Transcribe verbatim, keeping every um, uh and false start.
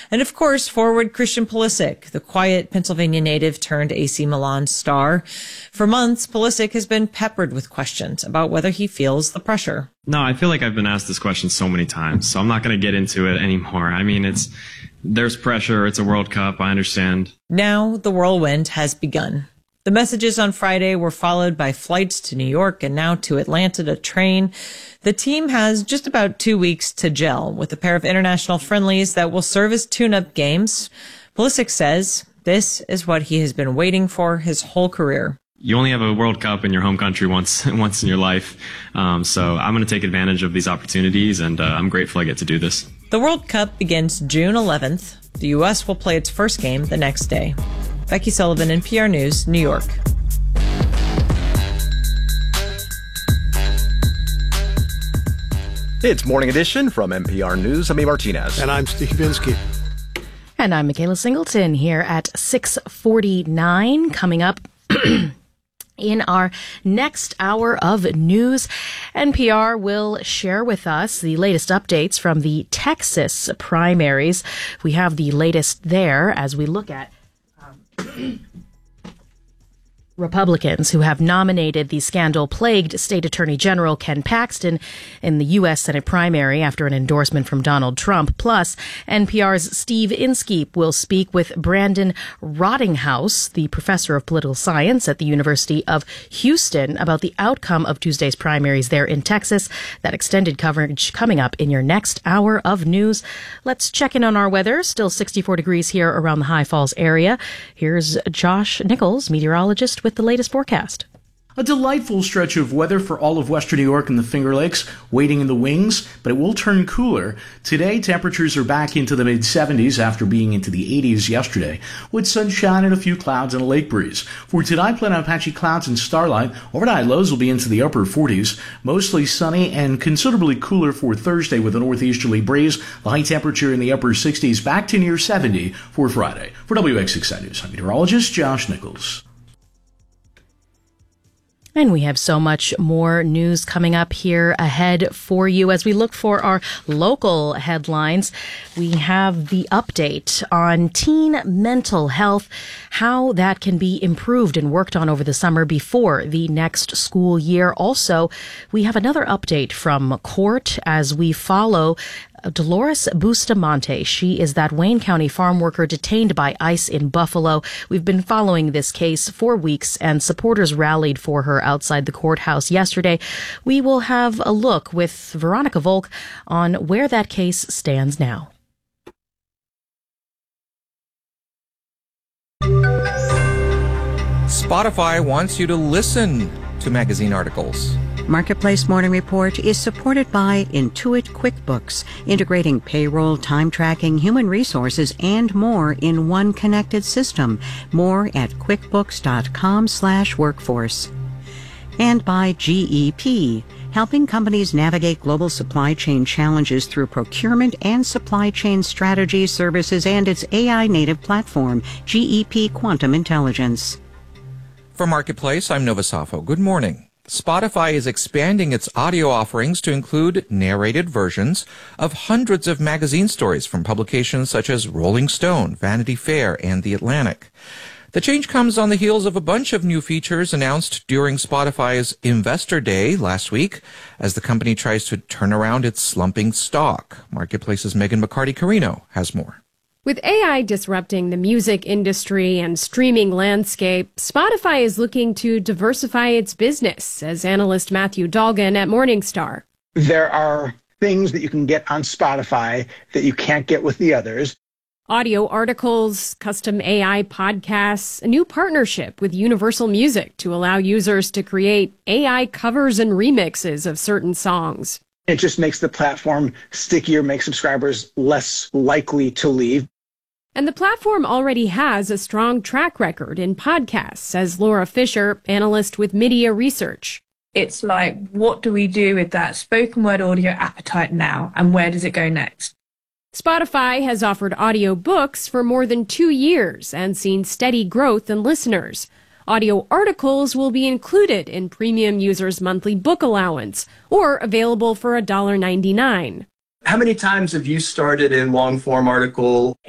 And of course, forward Christian Pulisic, the quiet Pennsylvania native turned A C Milan star. For months, Pulisic has been peppered with questions about whether he feels the pressure. No, I feel like I've been asked this question so many times, so I'm not going to get into it anymore. I mean, it's there's pressure. It's a World Cup. I understand. Now the whirlwind has begun. The messages on Friday were followed by flights to New York and now to Atlanta to train. The team has just about two weeks to gel with a pair of international friendlies that will serve as tune-up games. Pulisic says this is what he has been waiting for his whole career. You only have a World Cup in your home country once once in your life, um, so I'm going to take advantage of these opportunities, and uh, I'm grateful I get to do this. The World Cup begins June eleventh. The U S will play its first game the next day. Becky Sullivan, N P R News, New York. It's Morning Edition from N P R News. I'm A. Martinez. And I'm Steve Binsky. And I'm Michaela Singleton here at six forty-nine. Coming up in our next hour of news, N P R will share with us the latest updates from the Texas primaries. We have the latest there as we look at um, Republicans who have nominated the scandal-plagued State Attorney General Ken Paxton in the U S Senate primary after an endorsement from Donald Trump. Plus, N P R's Steve Inskeep will speak with Brandon Rottinghaus, the professor of political science at the University of Houston, about the outcome of Tuesday's primaries there in Texas. That extended coverage coming up in your next hour of news. Let's check in on our weather. Still sixty-four degrees here around the High Falls area. Here's Josh Nichols, meteorologist, with the latest forecast. A delightful stretch of weather for all of western New York and the Finger Lakes, waiting in the wings, but it will turn cooler. Today, temperatures are back into the mid seventies after being into the eighties yesterday, with sunshine and a few clouds and a lake breeze. For tonight, plan on patchy clouds and starlight. Overnight lows will be into the upper forties, mostly sunny and considerably cooler for Thursday with a northeasterly breeze. The high temperature in the upper sixties, back to near seventy for Friday. For W X six News, I'm meteorologist Josh Nichols. And we have so much more news coming up here ahead for you. As we look for our local headlines, we have the update on teen mental health, how that can be improved and worked on over the summer before the next school year. Also, we have another update from court as we follow Dolores Bustamante. She is that Wayne County farm worker detained by ICE in Buffalo. We've been following this case for weeks, and supporters rallied for her outside the courthouse yesterday. We will have a look with Veronica Volk on where that case stands now. Spotify wants you to listen to magazine articles. Marketplace Morning Report is supported by Intuit QuickBooks, integrating payroll, time tracking, human resources, and more in one connected system. More at quickbooks.com slash workforce. And by G E P, helping companies navigate global supply chain challenges through procurement and supply chain strategy services and its A I-native platform, G E P Quantum Intelligence. For Marketplace, I'm Nova Safo. Good morning. Spotify is expanding its audio offerings to include narrated versions of hundreds of magazine stories from publications such as Rolling Stone, Vanity Fair, and The Atlantic. The change comes on the heels of a bunch of new features announced during Spotify's Investor Day last week as the company tries to turn around its slumping stock. Marketplace's Megan McCarty-Carino has more. With A I disrupting the music industry and streaming landscape, Spotify is looking to diversify its business, says analyst Matthew Dolgan at Morningstar. There are things that you can get on Spotify that you can't get with the others. Audio articles, custom A I podcasts, a new partnership with Universal Music to allow users to create A I covers and remixes of certain songs. It just makes the platform stickier, makes subscribers less likely to leave. And the platform already has a strong track record in podcasts, says Laura Fisher, analyst with Media Research. It's like, what do we do with that spoken word audio appetite now, and where does it go next? Spotify has offered audio books for more than two years and seen steady growth in listeners. Audio articles will be included in premium users' monthly book allowance, or available for one dollar ninety-nine. How many times have you started a long-form article